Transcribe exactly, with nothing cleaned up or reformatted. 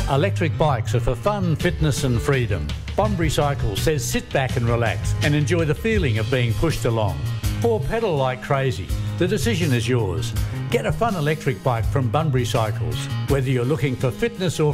Electric bikes are for fun, fitness and freedom. Bunbury Cycles says sit back and relax and enjoy the feeling of being pushed along. Or pedal like crazy. The decision is yours. Get a fun electric bike from Bunbury Cycles. Whether you're looking for fitness or